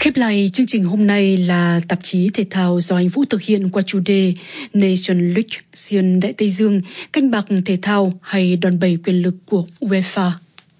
Khép lại chương trình hôm nay là tạp chí thể thao do anh Vũ thực hiện qua chủ đề Nation League xuyên Đại Tây Dương, canh bạc thể thao hay đòn bẩy quyền lực của UEFA.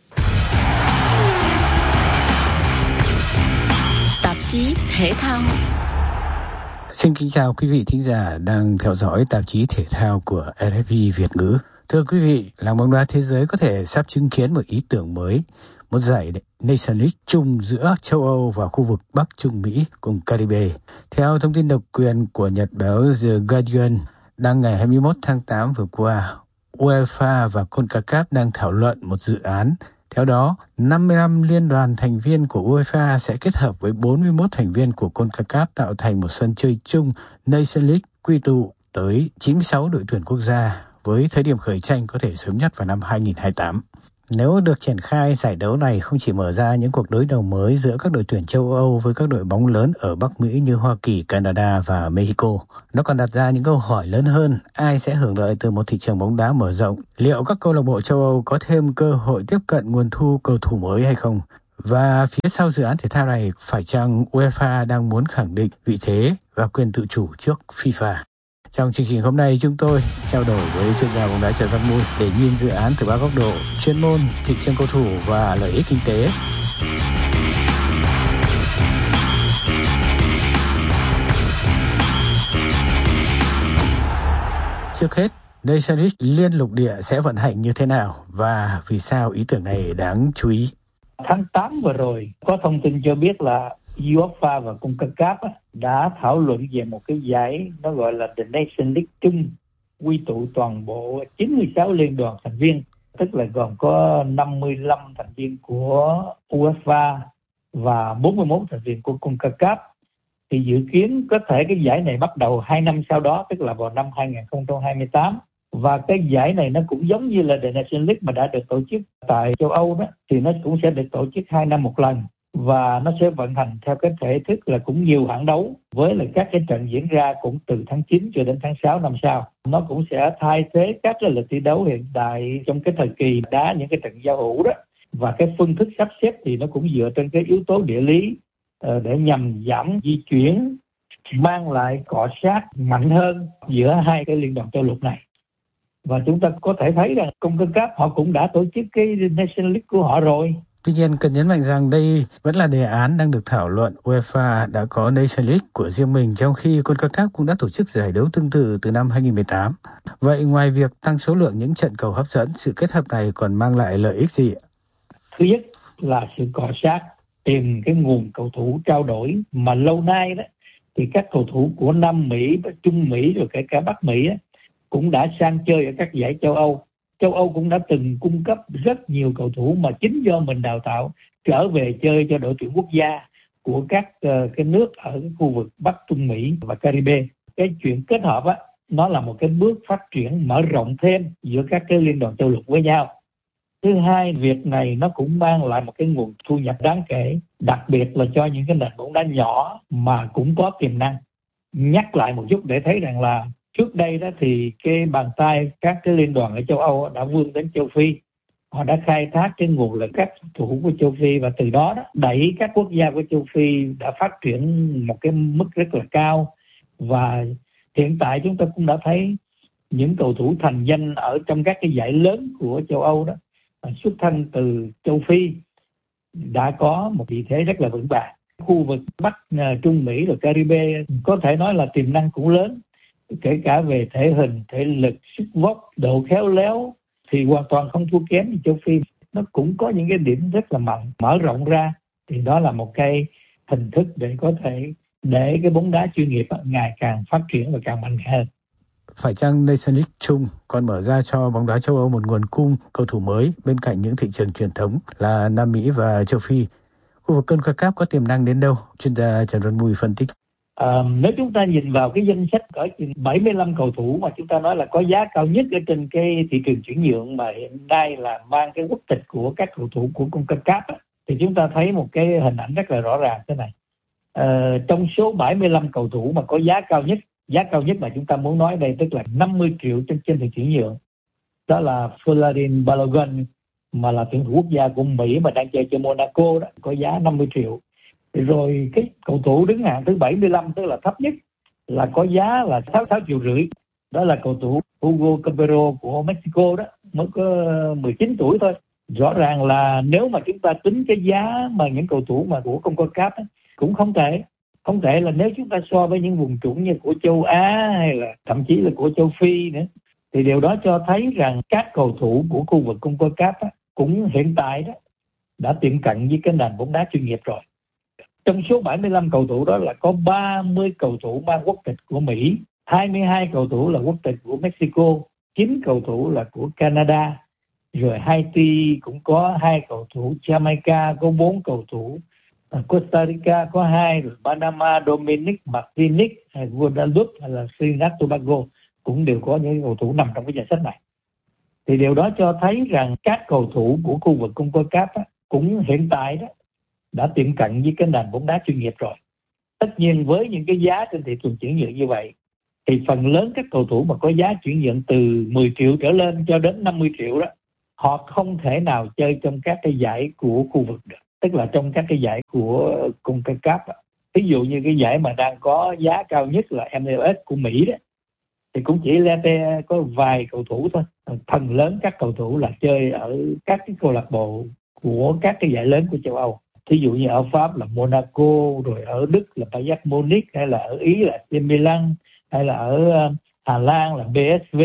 Tạp chí thể thao. Xin kính chào quý vị thính giả đang theo dõi tạp chí thể thao của RFI Việt ngữ. Thưa quý vị, làng bóng đá thế giới có thể sắp chứng kiến một ý tưởng mới, một giải Nation League chung giữa châu Âu và khu vực Bắc Trung Mỹ cùng Caribe. Theo thông tin độc quyền của nhật báo The Guardian đăng ngày 21 tháng 8 vừa qua, UEFA và CONCACAF đang thảo luận một dự án. Theo đó, 55 liên đoàn thành viên của UEFA sẽ kết hợp với 41 thành viên của CONCACAF tạo thành một sân chơi chung Nation League quy tụ tới 96 đội tuyển quốc gia, với thời điểm khởi tranh có thể sớm nhất vào năm 2028. Nếu được triển khai, giải đấu này không chỉ mở ra những cuộc đối đầu mới giữa các đội tuyển châu Âu với các đội bóng lớn ở Bắc Mỹ như Hoa Kỳ, Canada và Mexico. Nó còn đặt ra những câu hỏi lớn hơn: ai sẽ hưởng lợi từ một thị trường bóng đá mở rộng? Liệu các câu lạc bộ châu Âu có thêm cơ hội tiếp cận nguồn thu cầu thủ mới hay không? Và phía sau dự án thể thao này, phải chăng UEFA đang muốn khẳng định vị thế và quyền tự chủ trước FIFA? Trong chương trình hôm nay, chúng tôi trao đổi với chuyên gia bóng đá Trần Văn Mui để nhìn dự án từ ba góc độ: chuyên môn, thị trường cầu thủ và lợi ích kinh tế. Trước hết, Nation League liên lục địa sẽ vận hành như thế nào và vì sao ý tưởng này đáng chú ý? Tháng 8 vừa rồi, có thông tin cho biết là UEFA và CONCACAF đã thảo luận về một cái giải nó gọi là The Nation League chung, quy tụ toàn bộ 96 liên đoàn thành viên, tức là gồm có 55 thành viên của UEFA và 41 thành viên của CONCACAF. Thì dự kiến có thể cái giải này bắt đầu 2 năm sau đó, tức là vào năm 2028. Và cái giải này nó cũng giống như là The Nation League mà đã được tổ chức tại châu Âu đó, thì nó cũng sẽ được tổ chức 2 năm một lần. Và nó sẽ vận hành theo cái thể thức là cũng nhiều hạng đấu, với là các cái trận diễn ra cũng từ tháng 9 cho đến tháng 6 năm sau. Nó cũng sẽ thay thế các cái lịch thi đấu hiện tại trong cái thời kỳ đá những cái trận giao hữu đó. Và cái phương thức sắp xếp thì nó cũng dựa trên cái yếu tố địa lý để nhằm giảm di chuyển, mang lại cọ sát mạnh hơn giữa hai cái liên đoàn châu lục này. Và chúng ta có thể thấy rằng CONCACAF họ cũng đã tổ chức cái Nation League của họ rồi. Tuy nhiên, cần nhấn mạnh rằng đây vẫn là đề án đang được thảo luận. UEFA đã có Nation League của riêng mình, trong khi CONCACAF cũng đã tổ chức giải đấu tương tự từ năm 2018. Vậy ngoài việc tăng số lượng những trận cầu hấp dẫn, sự kết hợp này còn mang lại lợi ích gì? Thứ nhất là sự cọ sát, tìm cái nguồn cầu thủ trao đổi mà lâu nay đó thì các cầu thủ của Nam Mỹ, Trung Mỹ rồi kể cả Bắc Mỹ cũng đã sang chơi ở các giải châu Âu. Châu Âu cũng đã từng cung cấp rất nhiều cầu thủ mà chính do mình đào tạo trở về chơi cho đội tuyển quốc gia của các cái nước ở cái khu vực Bắc Trung Mỹ và Caribe. Cái chuyện kết hợp nó là một cái bước phát triển mở rộng thêm giữa các cái liên đoàn châu lục với nhau. Thứ hai, việc này nó cũng mang lại một cái nguồn thu nhập đáng kể, đặc biệt là cho những cái nền bóng đá nhỏ mà cũng có tiềm năng. Nhắc lại một chút để thấy rằng là trước đây đó thì cái bàn tay các cái liên đoàn ở châu Âu đã vươn đến châu Phi. Họ đã khai thác cái nguồn lực các cầu thủ của châu Phi và từ đó đẩy các quốc gia của châu Phi đã phát triển một cái mức rất là cao. Và hiện tại chúng ta cũng đã thấy những cầu thủ thành danh ở trong các cái giải lớn của châu Âu đó xuất thân từ châu Phi đã có một vị thế rất là vững vàng. Khu vực Bắc Trung Mỹ rồi Caribe có thể nói là tiềm năng cũng lớn, kể cả về thể hình, thể lực, sức vóc, độ khéo léo thì hoàn toàn không thua kém như châu Phi. Nó cũng có những cái điểm rất là mạnh, mở rộng ra thì đó là một cái hình thức để có thể để cái bóng đá chuyên nghiệp ngày càng phát triển và càng mạnh hơn. Phải chăng Nation League chung còn mở ra cho bóng đá châu Âu một nguồn cung cầu thủ mới bên cạnh những thị trường truyền thống là Nam Mỹ và châu Phi? Khu vực CONCACAF có tiềm năng đến đâu? Chuyên gia Trần Văn Mui phân tích. Nếu chúng ta nhìn vào cái danh sách có 75 cầu thủ mà chúng ta nói là có giá cao nhất ở trên cái thị trường chuyển nhượng mà hiện nay là mang cái quốc tịch của các cầu thủ của CONCACAF thì chúng ta thấy một cái hình ảnh rất là rõ ràng thế này. Trong số 75 cầu thủ mà có giá cao nhất mà chúng ta muốn nói đây tức là 50 triệu trên thị chuyển nhượng, đó là Folarin Balogun mà là tuyển thủ quốc gia của Mỹ mà đang chơi cho Monaco đó, có giá 50 triệu. Rồi cái cầu thủ đứng hạng thứ 75, tức là thấp nhất, là có giá là 6 triệu rưỡi. Đó là cầu thủ Hugo Cabrero của Mexico đó, mới có 19 tuổi thôi. Rõ ràng là nếu mà chúng ta tính cái giá mà những cầu thủ mà của CONCACAF cũng không tệ. Không tệ là nếu chúng ta so với những vùng trũng như của châu Á hay là thậm chí là của châu Phi nữa, thì điều đó cho thấy rằng các cầu thủ của khu vực CONCACAF cũng hiện tại đó đã tiệm cận với cái nền bóng đá chuyên nghiệp rồi. Trong số 75 cầu thủ đó là có 30 cầu thủ mang quốc tịch của Mỹ, 22 cầu thủ là quốc tịch của Mexico, 9 cầu thủ là của Canada, rồi Haiti cũng có 2 cầu thủ, Jamaica có 4 cầu thủ, Costa Rica có 2, rồi Panama, Dominic, Martinique, hay Guadeloupe hay là Trinidad Tobago cũng đều có những cầu thủ nằm trong cái danh sách này. Thì điều đó cho thấy rằng các cầu thủ của khu vực CONCACAF cũng hiện tại đó đã tiệm cận với cái nền bóng đá chuyên nghiệp rồi. Tất nhiên với những cái giá trên thị trường chuyển nhượng như vậy, thì phần lớn các cầu thủ mà có giá chuyển nhượng từ 10 triệu trở lên cho đến 50 triệu đó, họ không thể nào chơi trong các cái giải của khu vực được. Tức là trong các cái giải của CONCACAF. Ví dụ như cái giải mà đang có giá cao nhất là MLS của Mỹ đó, thì cũng chỉ là có vài cầu thủ thôi. Phần lớn các cầu thủ là chơi ở các cái câu lạc bộ của các cái giải lớn của châu Âu. Ví dụ như ở Pháp là Monaco, rồi ở Đức là Bayern Munich, hay là ở Ý là AC Milan, hay là ở Hà Lan là PSV,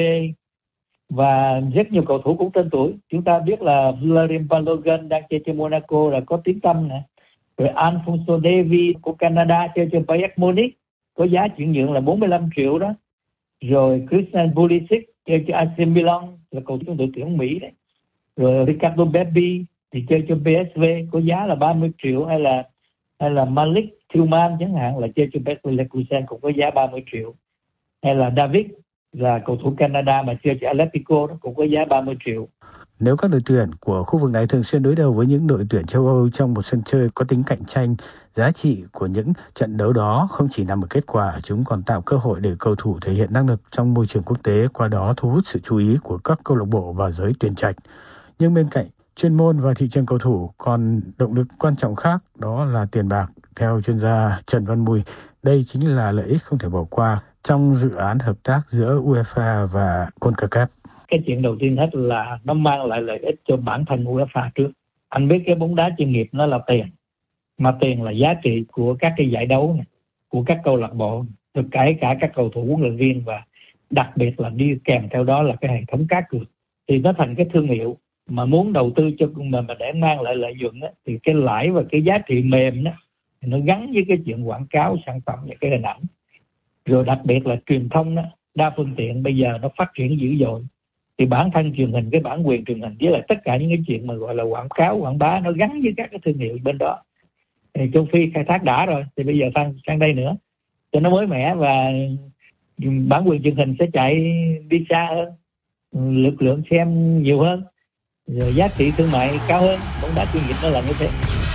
và rất nhiều cầu thủ cũng tên tuổi. Chúng ta biết là Vladimir Balogun đang chơi cho Monaco là có tiếng tăm nè, rồi Alphonso Davies của Canada chơi cho Bayern Munich có giá chuyển nhượng là 45 triệu đó, rồi Christian Pulisic chơi cho AC Milan là cầu thủ đội tuyển Mỹ đấy, rồi Ricardo Pepi thì chơi cho PSV có giá là 30 triệu, hay là Malik Tillman chẳng hạn là chơi cho Bayer Leverkusen cũng có giá 30 triệu, hay là David là cầu thủ Canada mà chơi cho Atletico đó cũng có giá 30 triệu. Nếu các đội tuyển của khu vực này thường xuyên đối đầu với những đội tuyển châu Âu trong một sân chơi có tính cạnh tranh, giá trị của những trận đấu đó không chỉ nằm ở kết quả, chúng còn tạo cơ hội để cầu thủ thể hiện năng lực trong môi trường quốc tế, qua đó thu hút sự chú ý của các câu lạc bộ và giới tuyển trạch. Nhưng bên cạnh chuyên môn và thị trường cầu thủ, còn động lực quan trọng khác, đó là tiền bạc. Theo chuyên gia Trần Văn Mùi, đây chính là lợi ích không thể bỏ qua trong dự án hợp tác giữa UEFA và CONCACAF. Cái chuyện đầu tiên hết là nó mang lại lợi ích cho bản thân UEFA trước. Anh biết cái bóng đá chuyên nghiệp nó là tiền, mà tiền là giá trị của các cái giải đấu này, của các câu lạc bộ, được kể cả các cầu thủ, huấn luyện viên, và đặc biệt là đi kèm theo đó là cái hệ thống cá cược. Thì nó thành cái thương hiệu mà muốn đầu tư cho mà để mang lại lợi nhuận á, thì cái lãi và cái giá trị mềm đó thì nó gắn với cái chuyện quảng cáo sản phẩm và cái hình ảnh. Rồi đặc biệt là truyền thông đó, đa phương tiện bây giờ nó phát triển dữ dội, thì bản thân truyền hình, cái bản quyền truyền hình với lại tất cả những cái chuyện mà gọi là quảng cáo, quảng bá nó gắn với các cái thương hiệu bên đó. Thì châu Phi khai thác đã rồi, thì bây giờ sang đây nữa cho nó mới mẻ, và bản quyền truyền hình sẽ chạy đi xa hơn, lực lượng xem nhiều hơn, rồi giá trị thương mại cao hơn. Bóng đá chuyên nghiệp nó là như thế.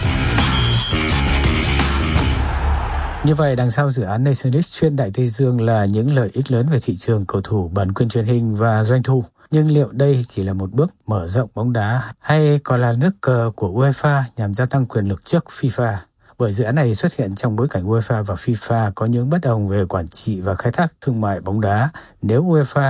Như vậy, đằng sau dự án Nation League xuyên Đại Tây Dương là những lợi ích lớn về thị trường cầu thủ, bản quyền truyền hình và doanh thu. Nhưng liệu đây chỉ là một bước mở rộng bóng đá hay còn là nước cờ của UEFA nhằm gia tăng quyền lực trước FIFA? Bởi dự án này xuất hiện trong bối cảnh UEFA và FIFA có những bất đồng về quản trị và khai thác thương mại bóng đá. Nếu UEFA